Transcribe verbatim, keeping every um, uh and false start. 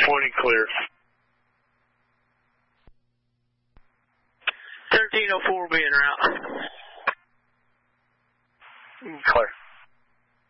twenty clear. thirteen oh four being route. Clear.